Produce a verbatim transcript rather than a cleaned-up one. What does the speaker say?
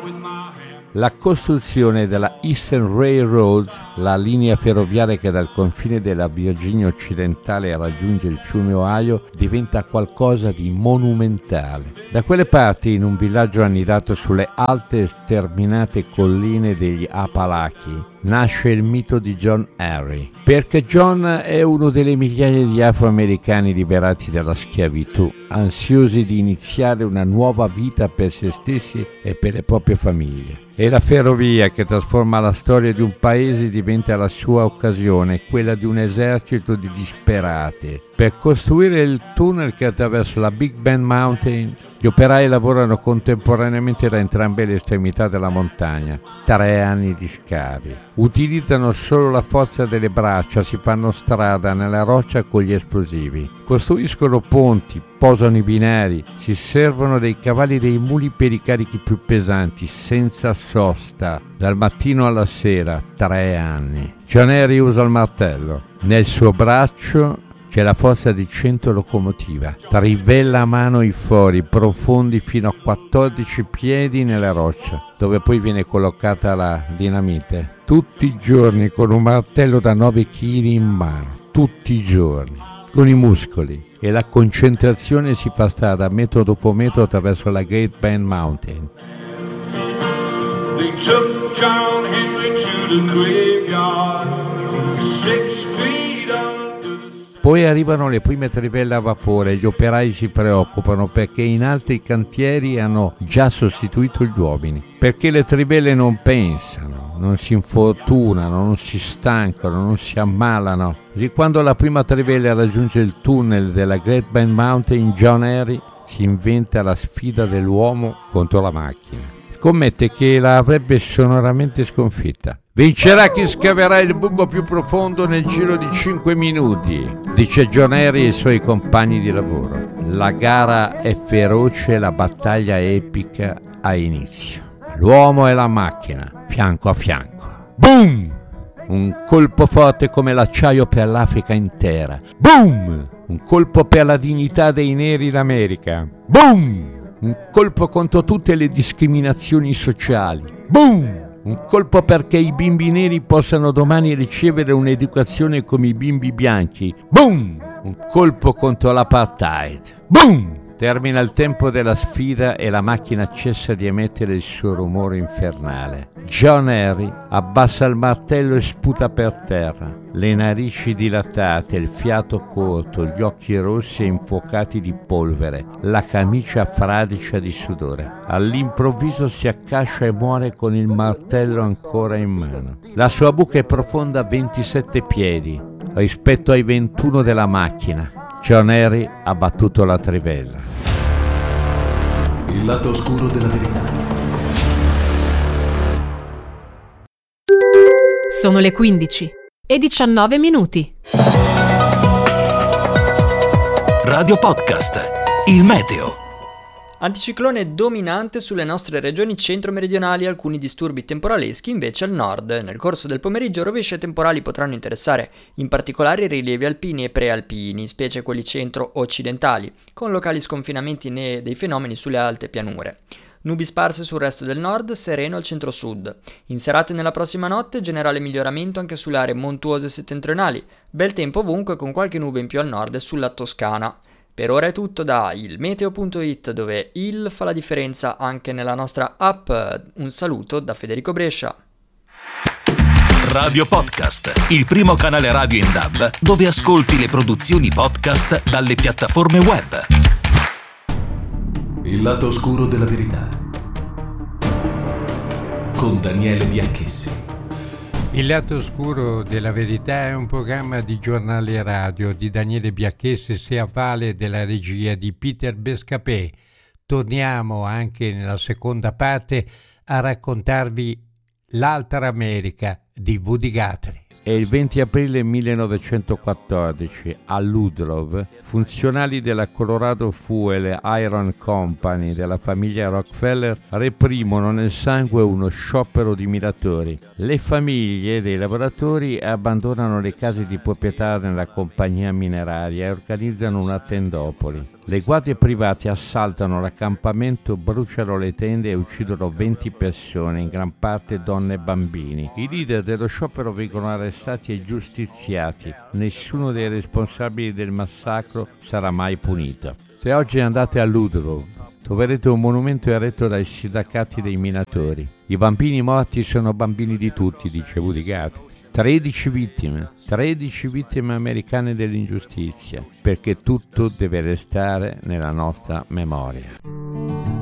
La costruzione della Eastern Railroad, la linea ferroviaria che dal confine della Virginia occidentale raggiunge il fiume Ohio, diventa qualcosa di monumentale. Da quelle parti, in un villaggio annidato sulle alte e sterminate colline degli Appalachi, nasce il mito di John Henry, perché John è uno delle migliaia di afroamericani liberati dalla schiavitù, ansiosi di iniziare una nuova vita per se stessi e per le proprie famiglie. E la ferrovia che trasforma la storia di un paese diventa la sua occasione, quella di un esercito di disperati. Per costruire il tunnel che attraversa la Big Bend Mountain, gli operai lavorano contemporaneamente da entrambe le estremità della montagna. Tre anni di scavi. Utilizzano solo la forza delle braccia, si fanno strada nella roccia con gli esplosivi. Costruiscono ponti, posano i binari, si servono dei cavalli e dei muli per i carichi più pesanti, senza sosta, dal mattino alla sera, tre anni. John Henry usa il martello. Nel suo braccio c'è la forza di cento locomotive. Trivella a mano i fori profondi fino a quattordici piedi nella roccia, dove poi viene collocata la dinamite. Tutti i giorni con un martello da nove chili in mano, tutti i giorni, con i muscoli. E la concentrazione si fa strada metro dopo metro attraverso la Great Bend Mountain. They took John Henry to the graveyard, six feet under the... Poi arrivano le prime trivelle a vapore e gli operai si preoccupano perché in altri cantieri hanno già sostituito gli uomini. Perché le trivelle non pensano, non si infortunano, non si stancano, non si ammalano. E quando la prima trivella raggiunge il tunnel della Great Bend Mountain, John Henry si inventa la sfida dell'uomo contro la macchina. Scommette che la avrebbe sonoramente sconfitta. Vincerà chi scaverà il buco più profondo nel giro di cinque minuti, dice John Henry ai suoi compagni di lavoro. La gara è feroce, la battaglia epica ha inizio. L'uomo e la macchina, fianco a fianco. Boom! Un colpo forte come l'acciaio per l'Africa intera. Boom! Un colpo per la dignità dei neri d'America. Boom! Un colpo contro tutte le discriminazioni sociali. Boom! Un colpo perché i bimbi neri possano domani ricevere un'educazione come i bimbi bianchi. Boom! Un colpo contro l'apartheid. Boom! Termina il tempo della sfida e la macchina cessa di emettere il suo rumore infernale. John Henry abbassa il martello e sputa per terra. Le narici dilatate, il fiato corto, gli occhi rossi e infuocati di polvere, la camicia fradicia di sudore. All'improvviso si accascia e muore con il martello ancora in mano. La sua buca è profonda ventisette piedi rispetto ai ventuno della macchina. John Henry ha battuto la trivella. Il lato oscuro della verità. Sono le quindici e diciannove minuti. Radio Podcast, il meteo. Anticiclone dominante sulle nostre regioni centro-meridionali, alcuni disturbi temporaleschi invece al nord. Nel corso del pomeriggio rovesci e temporali potranno interessare in particolare i rilievi alpini e prealpini, specie quelli centro-occidentali, con locali sconfinamenti ne- dei fenomeni sulle alte pianure. Nubi sparse sul resto del nord, sereno al centro-sud. In serate nella prossima notte, generale miglioramento anche sulle aree montuose settentrionali. Bel tempo ovunque con qualche nube in più al nord e sulla Toscana. Per ora è tutto da ilmeteo punto it, dove il fa la differenza anche nella nostra app. Un saluto da Federico Brescia. Radio Podcast, il primo canale radio in D A B dove ascolti le produzioni podcast dalle piattaforme web. Il lato oscuro della verità. Con Daniele Bianchessi. Il lato oscuro della verità è un programma di giornale radio di Daniele Bianchessi, sia a vale della regia di Peter Bescapè. Torniamo anche nella seconda parte a raccontarvi l'altra America di Woody Guthrie. È il venti aprile millenovecentoquattordici a Ludlow, funzionari della Colorado Fuel Iron Company della famiglia Rockefeller reprimono nel sangue uno sciopero di minatori. Le famiglie dei lavoratori abbandonano le case di proprietà nella compagnia mineraria e organizzano una tendopoli. Le guardie private assaltano l'accampamento, bruciano le tende e uccidono venti persone, in gran parte donne e bambini. I leader dello sciopero vengono arrestati e giustiziati. Nessuno dei responsabili del massacro sarà mai punito. Se oggi andate a Ludlow, troverete un monumento eretto dai sindacati dei minatori. I bambini morti sono bambini di tutti, dice Woody Guthrie. tredici vittime, tredici vittime americane dell'ingiustizia, perché tutto deve restare nella nostra memoria.